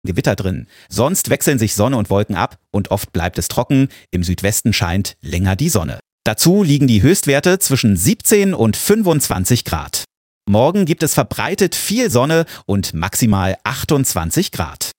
Gewitter drin. Sonst wechseln sich Sonne und Wolken ab und oft bleibt es trocken. Im Südwesten scheint länger die Sonne. Dazu liegen die Höchstwerte zwischen 17 und 25 Grad. Morgen gibt es verbreitet viel Sonne und maximal 28 Grad.